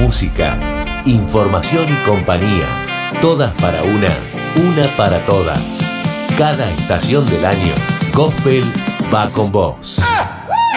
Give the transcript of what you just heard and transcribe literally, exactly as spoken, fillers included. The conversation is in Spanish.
música, información y compañía. Todas para una, una para todas. Cada estación del año, Gospel va con vos.